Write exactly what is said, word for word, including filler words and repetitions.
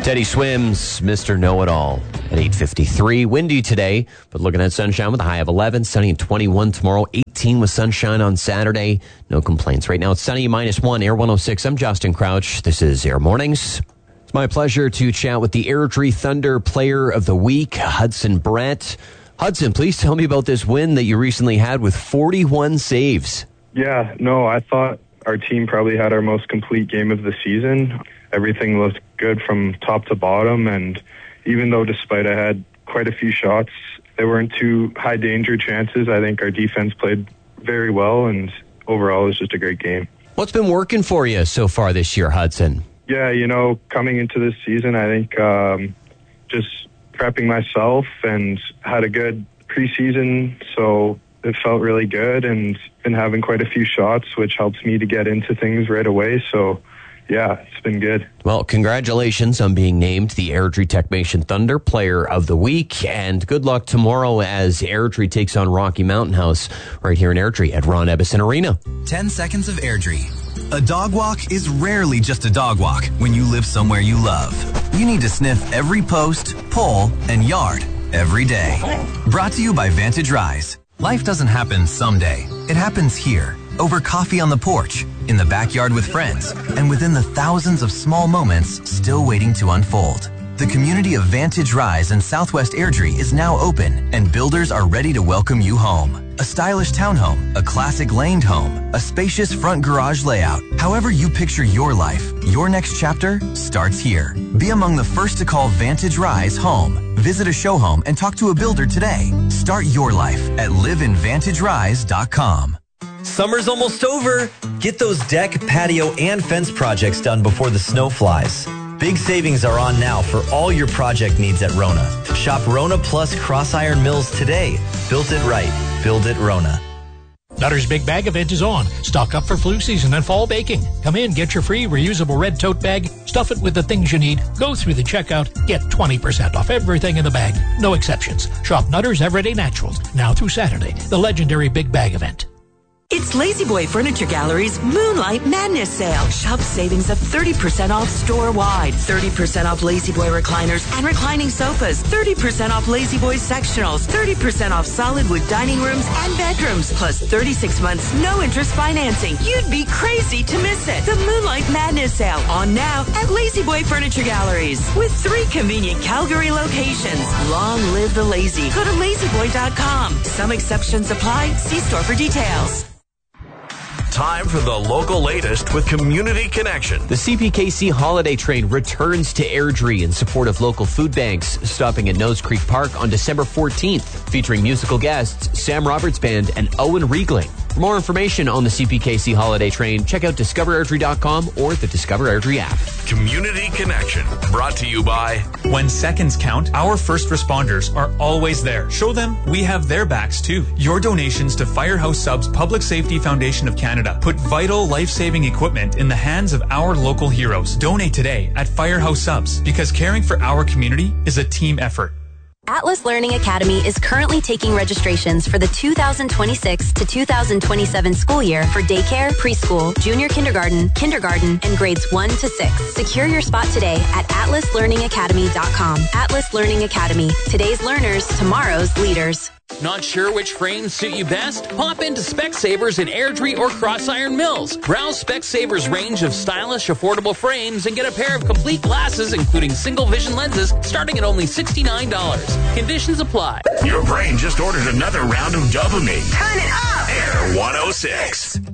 Teddy Swims, Mister Know-It-All at eight fifty-three. Windy today, but looking at sunshine with a high of eleven. Sunny and twenty-one tomorrow. eighteen with sunshine on Saturday. No complaints. Right now it's sunny, minus one. Air one oh six. I'm Justin Crouch. This is Air Mornings. It's my pleasure to chat with the Airdrie Thunder Player of the Week, Hudson Brett. Hudson, please tell me about this win that you recently had with forty-one saves. Yeah, no, I thought our team probably had our most complete game of the season. Everything looked good from top to bottom, and even though despite I had quite a few shots, they weren't too high danger chances. I think our defense played very well, and overall it was just a great game. What's been working for you so far this year, Hudson? Yeah, you know, coming into this season, I think um, just prepping myself and had a good preseason, so it felt really good, and been having quite a few shots, which helps me to get into things right away. So yeah, it's been good. Well, congratulations on being named the Airdrie Techmation Thunder Player of the Week, and good luck tomorrow as Airdrie takes on Rocky Mountain House right here in Airdrie at Ron Ebbison Arena. ten seconds of Airdrie. A dog walk is rarely just a dog walk when you live somewhere you love. You need to sniff every post, pole, and yard every day. Brought to you by Vantage Rise. Life doesn't happen someday. It happens here, over coffee on the porch, in the backyard with friends, and within the thousands of small moments still waiting to unfold. The community of Vantage Rise in Southwest Airdrie is now open, and builders are ready to welcome you home. A stylish townhome, a classic laned home, a spacious front garage layout. However you picture your life, your next chapter starts here. Be among the first to call Vantage Rise home. Visit a show home and talk to a builder today. Start your life at live in vantage rise dot com. Summer's almost over. Get those deck, patio, and fence projects done before the snow flies. Big savings are on now for all your project needs at Rona. Shop Rona Plus Cross Iron Mills today. Built it right. Build it Rona. Nutter's Big Bag event is on. Stock up for flu season and fall baking. Come in, get your free reusable red tote bag, stuff it with the things you need, go through the checkout, get twenty percent off everything in the bag. No exceptions. Shop Nutter's Everyday Naturals, now through Saturday, the legendary Big Bag event. It's La-Z-Boy Furniture Gallery's Moonlight Madness Sale. Shop savings of thirty percent off store-wide, thirty percent off La-Z-Boy recliners and reclining sofas, thirty percent off La-Z-Boy sectionals, thirty percent off solid wood dining rooms and bedrooms, plus thirty-six months no-interest financing. You'd be crazy to miss it. The Moonlight Madness Sale on now at La-Z-Boy Furniture Galleries with three convenient Calgary locations. Long live the lazy. Go to lazy boy dot com. Some exceptions apply. See store for details. Time for the local latest with Community Connection. The C P K C Holiday Train returns to Airdrie in support of local food banks, stopping at Nose Creek Park on December fourteenth, featuring musical guests Sam Roberts Band and Owen Riegling. For more information on the C P K C Holiday Train, check out discover airdrie dot com or the Discover Airdrie app. Community Connection, brought to you by... When seconds count, our first responders are always there. Show them we have their backs too. Your donations to Firehouse Subs Public Safety Foundation of Canada put vital life-saving equipment in the hands of our local heroes. Donate today at Firehouse Subs, because caring for our community is a team effort. Atlas Learning Academy is currently taking registrations for the two thousand twenty-six to two thousand twenty-seven school year for daycare, preschool, junior kindergarten, kindergarten, and grades one to six. Secure your spot today at atlas learning academy dot com. Atlas Learning Academy. Today's learners, tomorrow's leaders. Not sure which frames suit you best? Pop into Specsavers in Airdrie or Cross Iron Mills. Browse Specsavers' range of stylish, affordable frames and get a pair of complete glasses, including single vision lenses, starting at only sixty-nine dollars. Conditions apply. Your brain just ordered another round of dopamine. Turn it up! Air one oh six.